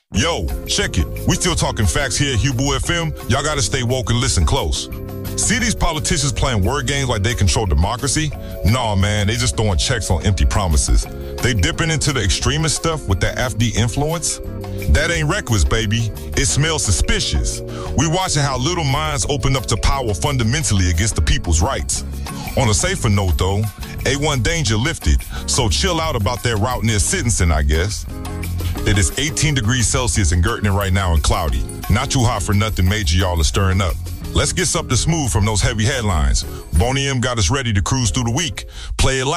Yo, check it. We still talking facts here at Hubu FM. Y'all gotta stay woke and listen close. See these politicians playing word games like they control democracy? Nah, man, they just throwing checks on empty promises. They dipping into the extremist stuff with that FD influence? That ain't reckless, baby. It smells suspicious. We watching how little minds open up to power fundamentally against the people's rights. On a safer note, though, A1 danger lifted, so chill out about that route near Sittingson, I guess. It is 18 degrees Celsius in Gertner right now and cloudy. Not too hot for nothing major y'all are stirring up. Let's get something smooth from those heavy headlines. Boney M got us ready to cruise through the week. Play it loud.